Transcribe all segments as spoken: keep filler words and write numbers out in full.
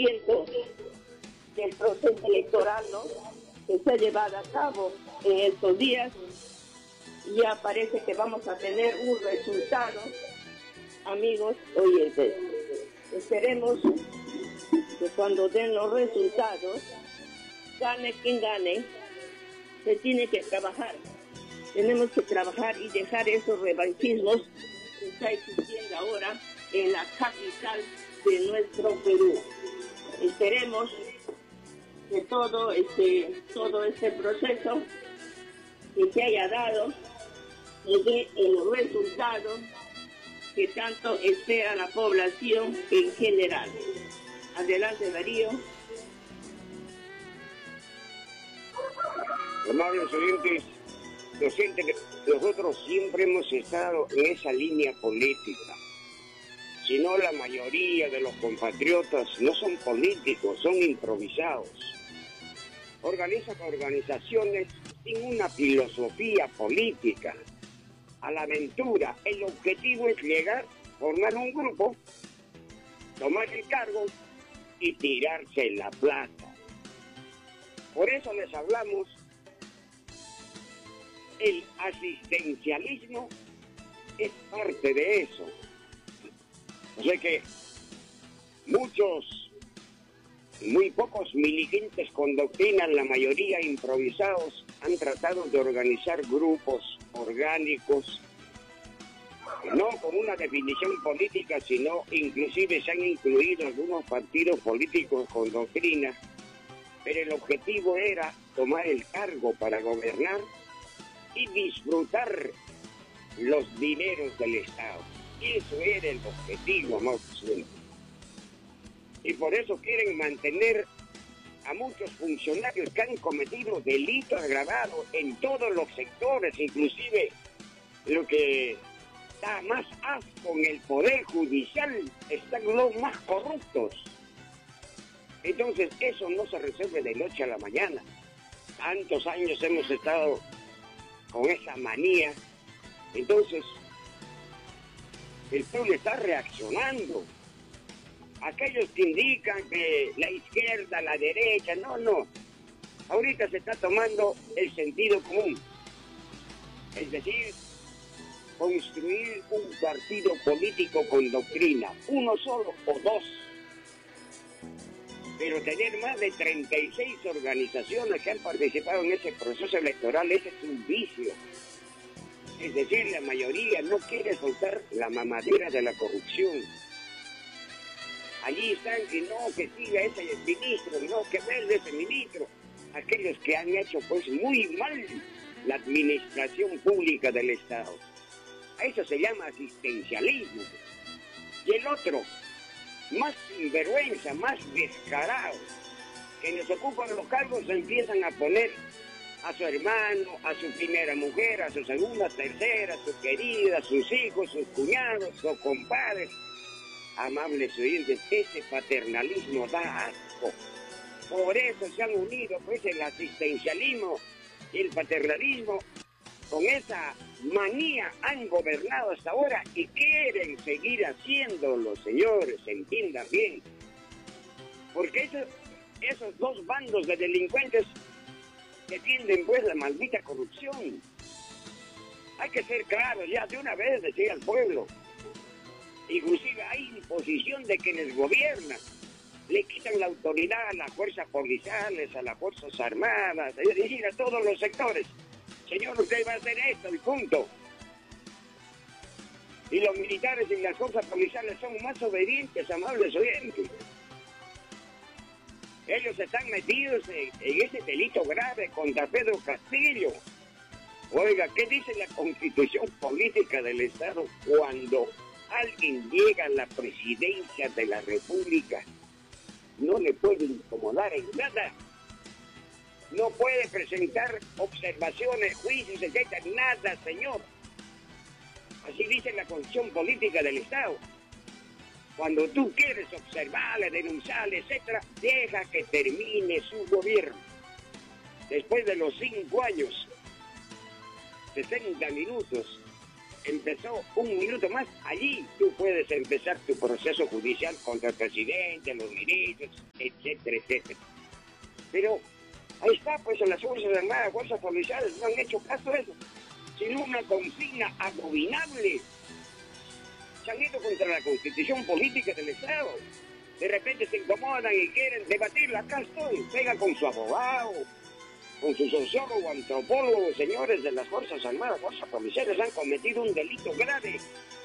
seguimiento del proceso electoral, ¿no?, que se ha llevado a cabo en estos días. Ya parece que vamos a tener un resultado, amigos oyentes. Esperemos que cuando den los resultados, gane quien gane, se tiene que trabajar. Tenemos que trabajar y dejar esos revanchismos que está existiendo ahora en la capital de nuestro Perú. Esperemos que todo este, todo este proceso que se haya dado y dé el resultado que tanto espera la población en general. Adelante, Darío. Amables oyentes, lo siento que nosotros siempre hemos estado en esa línea política. Si no, la mayoría de los compatriotas no son políticos, son improvisados. Organizan organizaciones sin una filosofía política. A la aventura, el objetivo es llegar, formar un grupo, tomar el cargo y tirarse en la plaza. Por eso les hablamos, el asistencialismo es parte de eso. O sea que muchos, muy pocos militantes con doctrina, la mayoría improvisados, han tratado de organizar grupos orgánicos, no con una definición política, sino inclusive se han incluido algunos partidos políticos con doctrina, pero el objetivo era tomar el cargo para gobernar y disfrutar los dineros del Estado. Eso era el objetivo, amables. Y por eso quieren mantener a muchos funcionarios que han cometido delitos agravados en todos los sectores, inclusive lo que da más asco en el Poder Judicial, están los más corruptos. Entonces eso no se resuelve de noche a la mañana. Tantos años hemos estado con esa manía. Entonces el pueblo está reaccionando. Aquellos que indican que la izquierda, la derecha, no, no. Ahorita se está tomando el sentido común. Es decir, construir un partido político con doctrina, uno solo o dos. Pero tener más de treinta y seis organizaciones que han participado en ese proceso electoral, ese es un vicio. Es decir, la mayoría no quiere soltar la mamadera de la corrupción. Allí están que no, que siga ese ministro, no, que verde ese ministro. Aquellos que han hecho pues muy mal la administración pública del Estado. A eso se llama asistencialismo. Y el otro, más sinvergüenza, más descarado, que nos ocupan los cargos, empiezan a poner a su hermano, a su primera mujer, a su segunda, tercera, a su querida, a sus hijos, sus cuñados, sus compadres. Amables oyentes, ese paternalismo da asco. Por eso se han unido pues el asistencialismo y el paternalismo. Con esa manía han gobernado hasta ahora y quieren seguir haciéndolo, señores, entiendan bien. Porque esos, esos dos bandos de delincuentes defienden pues la maldita corrupción. Hay que ser claros ya de una vez, decía el pueblo. Inclusive hay imposición de quienes gobiernan. Le quitan la autoridad a las fuerzas policiales, a las fuerzas armadas, es decir, a todos los sectores. Señor, usted va a hacer esto y punto. Y los militares y las fuerzas policiales son más obedientes, amables oyentes. Ellos están metidos en, en ese delito grave contra Pedro Castillo. Oiga, ¿qué dice la Constitución Política del Estado cuando alguien llega a la presidencia de la República? No le puede incomodar en nada. No puede presentar observaciones, juicios, etcétera, nada, señor. Así dice la Constitución Política del Estado. Cuando tú quieres observarle, denunciarle, etcétera, deja que termine su gobierno. Después de los cinco años, sesenta minutos, empezó un minuto más, allí tú puedes empezar tu proceso judicial contra el presidente, los ministros, etcétera, etcétera. Pero ahí está, pues en las Fuerzas Armadas, Fuerzas Policiales, no han hecho caso de eso, sino una consigna abominable. Se han ido contra la Constitución Política del Estado. De repente se incomodan y quieren debatirla. Acá estoy, venga con su abogado, con su sociólogo, antropólogo, señores de las Fuerzas Armadas, Fuerzas Policiales, han cometido un delito grave.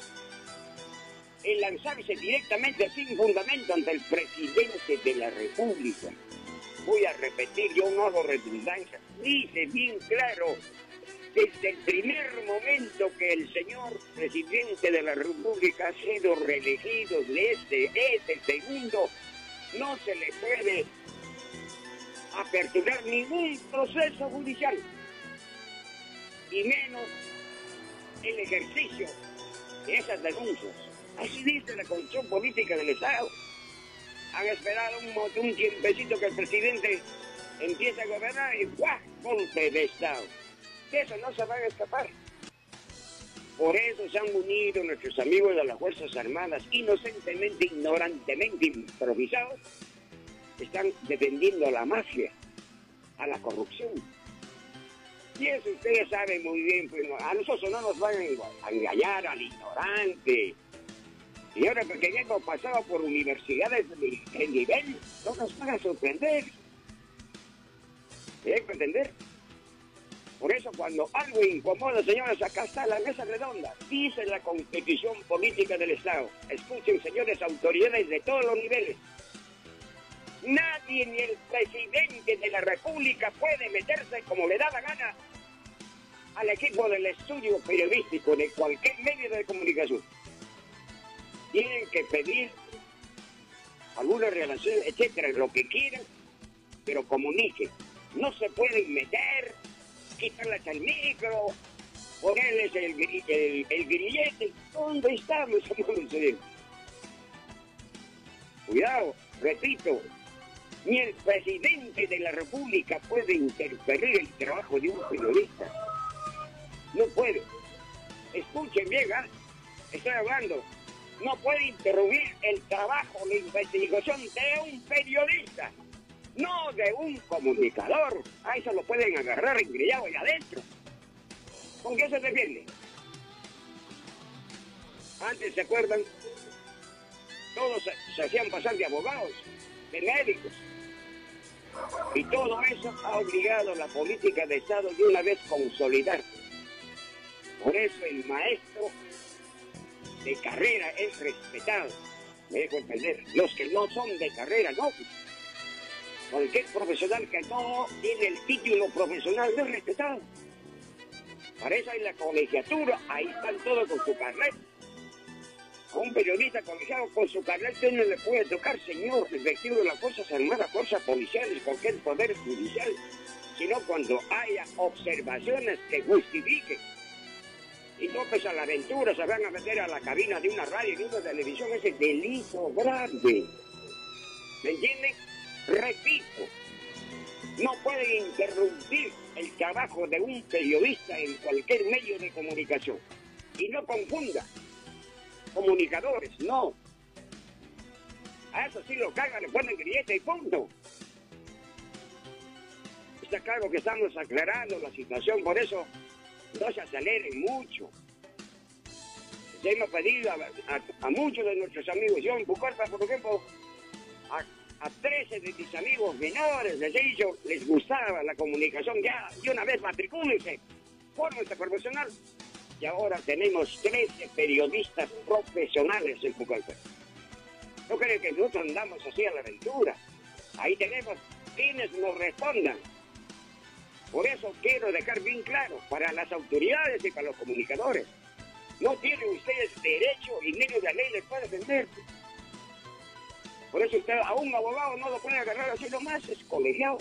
El lanzarse directamente sin fundamento ante el presidente de la República. Voy a repetir, yo no hago redundancia. Dice bien claro, desde el primer momento que el señor presidente de la República ha sido reelegido, de este, este segundo, no se le puede aperturar ningún proceso judicial, y menos el ejercicio de esas denuncias. Así dice la Constitución Política del Estado. Han esperado un, un tiempecito que el presidente empiece a gobernar y ¡guau! Golpe de Estado. De eso no se van a escapar. Por eso se han unido nuestros amigos de las Fuerzas Armadas, inocentemente, ignorantemente improvisados. Están defendiendo a la mafia, a la corrupción. Y eso ustedes saben muy bien, pues, a nosotros no nos van a engañar al ignorante. Y ahora, porque ya hemos pasado por universidades de nivel, no nos van a sorprender. ¿Hay que entender? Por eso, cuando algo incomoda, señores, acá está la mesa redonda. Dice la Constitución Política del Estado. Escuchen, señores, autoridades de todos los niveles. Nadie, ni el presidente de la República, puede meterse como le da la gana al equipo del estudio periodístico de cualquier medio de comunicación. Tienen que pedir alguna relación, etcétera, lo que quieran, pero comuniquen. No se pueden meter, quitarles el micro, ponerles el, el, el grillete. ¿Dónde estamos? Cuidado, repito, ni el presidente de la República puede interferir el trabajo de un periodista. No puede. Escuchen bien, ¿eh? Estoy hablando. No puede interrumpir el trabajo, la investigación de un periodista, no de un comunicador. A eso lo pueden agarrar engrillado ahí adentro. ¿Con qué se defiende? Antes, ¿se acuerdan? Todos se, se hacían pasar de abogados, de médicos. Y todo eso ha obligado a la política de Estado de una vez consolidar. Por eso el maestro de carrera es respetado. Me dejo entender. Los que no son de carrera, no. Cualquier profesional que no tiene el título profesional no es respetado. Para eso hay la colegiatura, ahí están todos con su carnet. A un periodista colegiado con su carnet usted no le puede tocar, señor, efectivo de las Fuerzas Armadas, Fuerzas Policiales, cualquier poder judicial, sino cuando haya observaciones que justifiquen. Y topes a la aventura, se van a meter a la cabina de una radio y de una televisión, ese delito grave. ¿Me entienden? Repito, no pueden interrumpir el trabajo de un periodista en cualquier medio de comunicación. Y no confunda comunicadores, no. A eso sí lo cagan, le ponen grillete y punto. Está claro que estamos aclarando la situación, por eso no se aceleren mucho. Ya hemos pedido a, a, a muchos de nuestros amigos, yo en Pucallpa, por ejemplo, a, a trece de mis amigos menores les he dicho, les gustaba la comunicación, ya de una vez matricúlense, fórmense profesional. Y ahora tenemos trece periodistas profesionales en Pucallpa. No creen que nosotros andamos así a la aventura. Ahí tenemos quienes nos respondan. Por eso quiero dejar bien claro para las autoridades y para los comunicadores. No tienen ustedes derecho y medio de la ley les puede defender. Por eso usted a un abogado no lo puede agarrar así nomás, es colegiado.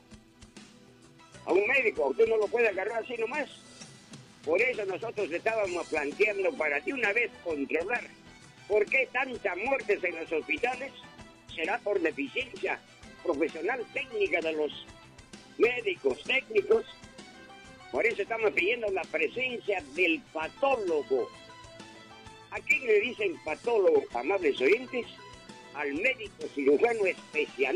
A un médico usted no lo puede agarrar así nomás. Por eso nosotros estábamos planteando para de una vez controlar por qué tantas muertes en los hospitales. Será por deficiencia profesional técnica de los médicos técnicos, Por eso estamos pidiendo la presencia del patólogo. ¿A quién le dicen patólogo, amables oyentes? Al médico cirujano especialista